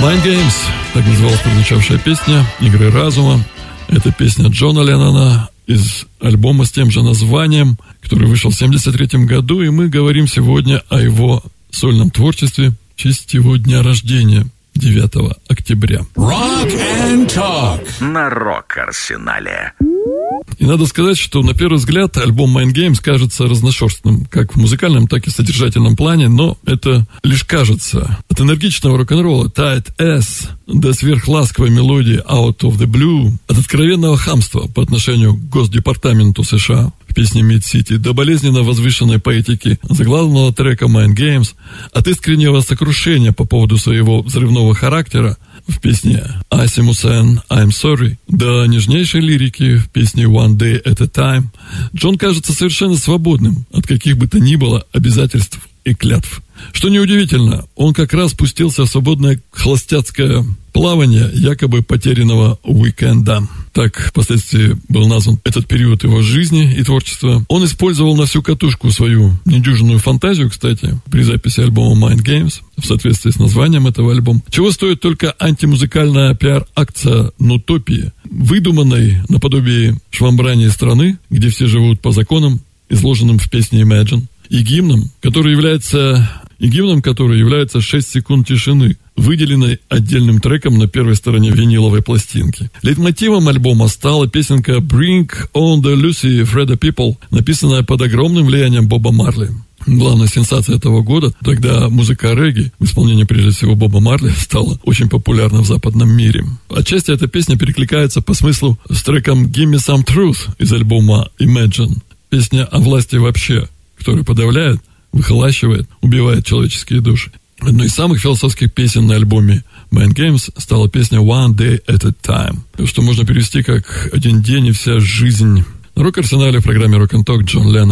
Mind Games, так называлась прозвучавшая песня, «Игры разума». Это песня Джона Леннона из альбома с тем же названием, который вышел в 1973 году, и мы говорим сегодня о его сольном творчестве в честь его дня рождения, 9 октября. Rock and Talk на Рок-Арсенале. И надо сказать, что на первый взгляд альбом Mind Games кажется разношерстным, как в музыкальном, так и в содержательном плане, но это лишь кажется. От энергичного рок-н-ролла Tight S до сверхласковой мелодии Out of the Blue, от откровенного хамства по отношению к Госдепартаменту США в песне Mid City до болезненно возвышенной поэтики заглавного трека Mind Games, от искреннего сокрушения по поводу своего взрывного характера в песне Asimusen I'm Sorry до нежнейшей лирики в песне One Day at a Time, Джон кажется совершенно свободным от каких бы то ни было обязательств и клятв. Что неудивительно, он как раз пустился в свободное холостяцкое плавание якобы потерянного уикенда. Так впоследствии был назван этот период его жизни и творчества. Он использовал на всю катушку свою недюжинную фантазию, кстати, при записи альбома Mind Games, в соответствии с названием этого альбома. Чего стоит только антимузыкальная пиар-акция «Нутопии», выдуманной наподобие швамбрания страны, где все живут по законам, изложенным в песне Imagine, и гимном, который является 6 секунд тишины, выделенной отдельным треком на первой стороне виниловой пластинки. Лейтмотивом альбома стала песенка «Bring on the Lucy Fredo People», написанная под огромным влиянием Боба Марли. Главная сенсация этого года, тогда музыка регги, в исполнении прежде всего Боба Марли, стала очень популярна в западном мире. Отчасти эта песня перекликается по смыслу с треком «Give me some truth» из альбома Imagine. Песня о власти вообще, которая подавляет, выхолащивает, убивает человеческие души. Одной из самых философских песен на альбоме Mind Games стала песня One Day at a Time, что можно перевести как «Один день и вся жизнь». На Рок-Арсенале в программе Rock and Talk Джон Леннон.